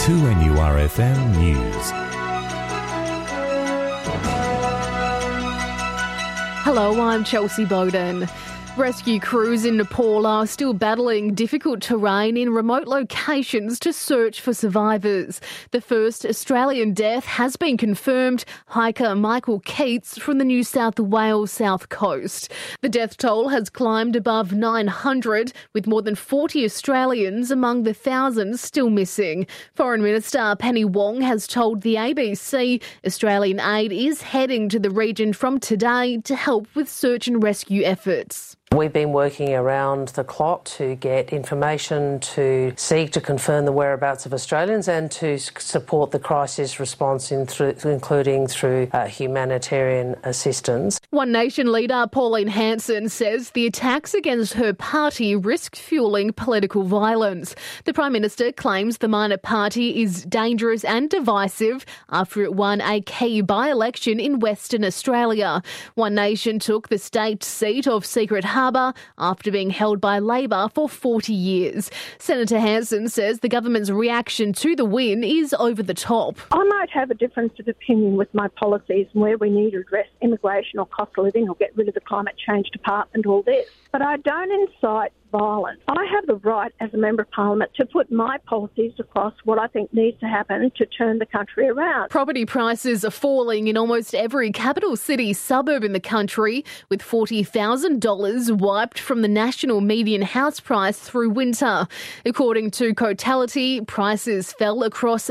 2NURFM News. Hello, I'm Chelsea Bowden. Rescue crews in Nepal are still battling difficult terrain in remote locations to search for survivors. The first Australian death has been confirmed, hiker Michael Keats from the New South Wales south coast. The death toll has climbed above 900, with more than 40 Australians among the thousands still missing. Foreign Minister Penny Wong has told the ABC Australian aid is heading to the region from today to help with search and rescue efforts. We've been working around the clock to get information, to seek to confirm the whereabouts of Australians and to support the crisis response, including through humanitarian assistance. One Nation leader Pauline Hanson says the attacks against her party risk fuelling political violence. The Prime Minister claims the minor party is dangerous and divisive after it won a key by-election in Western Australia. One Nation took the state seat of Secret Harbour after being held by Labor for 40 years. Senator Hanson says the government's reaction to the win is over the top. I might have a difference of opinion with my policies and where we need to address immigration or cost of living or get rid of the climate change department, all this. But I don't incite violence. I have the right as a Member of Parliament to put my policies across what I think needs to happen to turn the country around. Property prices are falling in almost every capital city suburb in the country, with $40,000 wiped from the national median house price through winter. According to Cotality, prices fell across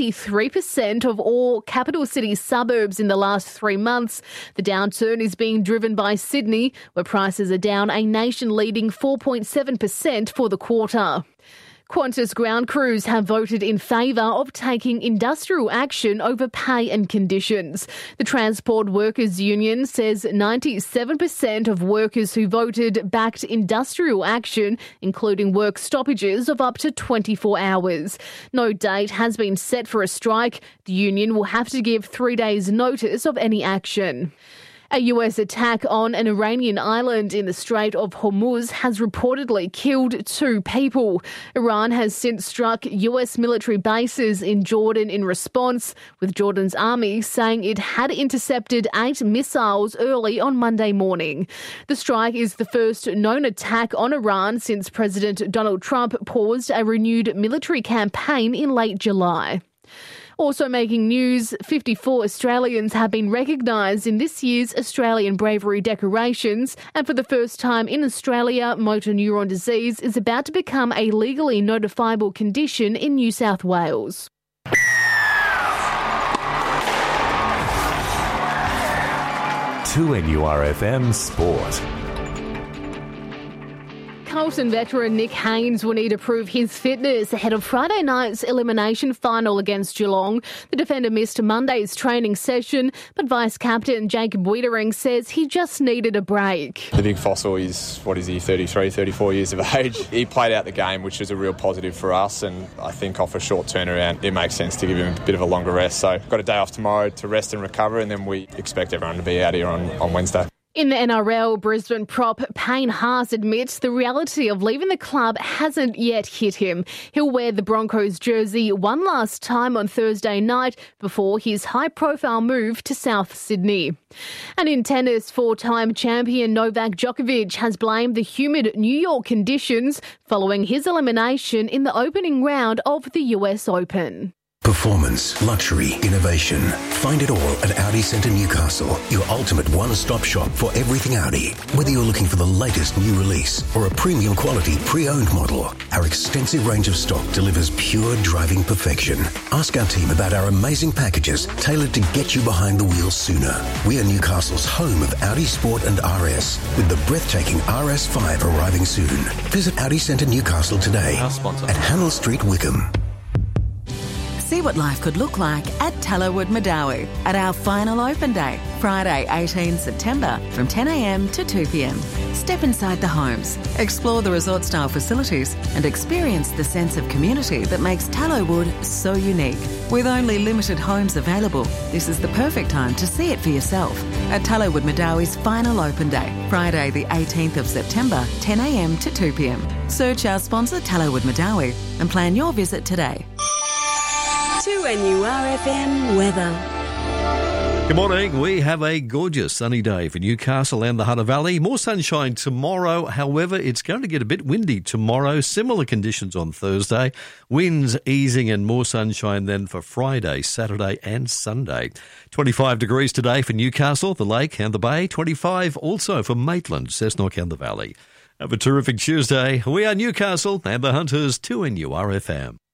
93% of all capital city suburbs in the last 3 months. The downturn is being driven by Sydney, where prices are down a nation-leading 4.7% for the quarter. Qantas ground crews have voted in favour of taking industrial action over pay and conditions. The Transport Workers Union says 97% of workers who voted backed industrial action, including work stoppages of up to 24 hours. No date has been set for a strike. The union will have to give 3 days' notice of any action. A US attack on an Iranian island in the Strait of Hormuz has reportedly killed 2 people. Iran has since struck US military bases in Jordan in response, with Jordan's army saying it had intercepted 8 missiles early on Monday morning. The strike is the first known attack on Iran since President Donald Trump paused a renewed military campaign in late July. Also making news, 54 Australians have been recognised in this year's Australian Bravery decorations, and for the first time in Australia, motor neuron disease is about to become a legally notifiable condition in New South Wales. To NURFM Sport. Carlton veteran Nick Haynes will need to prove his fitness ahead of Friday night's elimination final against Geelong. The defender missed Monday's training session, but Vice-Captain Jacob Wiedering says he just needed a break. The big fossil is, 33, 34 years of age. He played out the game, which was a real positive for us, and I think off a short turnaround, it makes sense to give him a bit of a longer rest. So got a day off tomorrow to rest and recover, and then we expect everyone to be out here on Wednesday. In the NRL, Brisbane prop Payne Haas admits the reality of leaving the club hasn't yet hit him. He'll wear the Broncos jersey one last time on Thursday night before his high-profile move to South Sydney. And in tennis, 4-time champion Novak Djokovic has blamed the humid New York conditions following his elimination in the opening round of the US Open. Performance, luxury, innovation. Find it all at Audi Centre Newcastle, your ultimate one-stop shop for everything Audi. Whether you're looking for the latest new release or a premium quality pre-owned model, our extensive range of stock delivers pure driving perfection. Ask our team about our amazing packages tailored to get you behind the wheel sooner. We are Newcastle's home of Audi Sport and RS, with the breathtaking RS5 arriving soon. Visit Audi Centre Newcastle today at Hannell Street, Wickham. See what life could look like at Tallowood Madawi at our final open day, Friday 18 September from 10 a.m. to 2 p.m. Step inside the homes, explore the resort-style facilities and experience the sense of community that makes Tallowood so unique. With only limited homes available, this is the perfect time to see it for yourself at Tallowood Madawi's final open day, Friday the 18th of September, 10 a.m. to 2 p.m. Search our sponsor Tallowood Madawi and plan your visit today. 2NURFM weather. Good morning. We have a gorgeous sunny day for Newcastle and the Hunter Valley. More sunshine tomorrow. However, it's going to get a bit windy tomorrow. Similar conditions on Thursday. Winds easing and more sunshine then for Friday, Saturday and Sunday. 25 degrees today for Newcastle, the Lake and the Bay. 25 also for Maitland, Cessnock and the Valley. Have a terrific Tuesday. We are Newcastle and the Hunters, 2NURFM.